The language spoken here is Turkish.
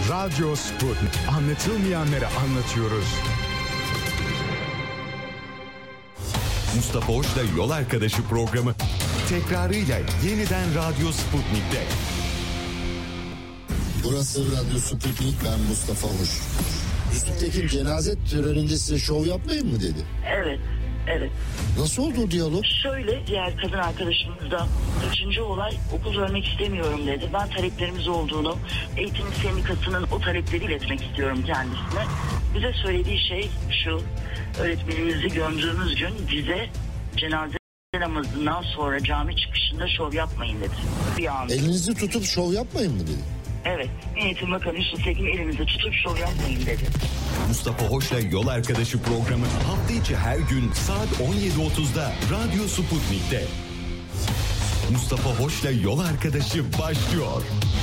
Radyo Sputnik. Anlatılmayanları anlatıyoruz. Mustafa Hoş'la Yol Arkadaşı programı tekrarıyla yeniden Radyo Sputnik'te. Burası Radyo Sputnik, ben Mustafa Hoş. Yusuf Tekin cenaze töreninde size şov yapmayın mı dedi? Evet. Nasıl oldu o diyalog? Şöyle, diğer kadın arkadaşımız da 3. olay, okul vermek istemiyorum dedi. Ben taleplerimiz olduğunu, eğitim sendikasının o talepleri iletmek istiyorum kendisine. Bize söylediği şey şu: öğretmenimizi gömdüğümüz gün bize cenaze namazından sonra cami çıkışında şov yapmayın dedi. Bir anda. Elinizi tutup şov yapmayın mı dedi? Evet, Eğitim Bakanı Yusuf Tekin elimizi tutup şov yapmayın dedi. Mustafa Hoş'la Yol Arkadaşı programı hafta içi her gün saat 17.30'da Radyo Sputnik'te. Mustafa Hoş'la Yol Arkadaşı başlıyor.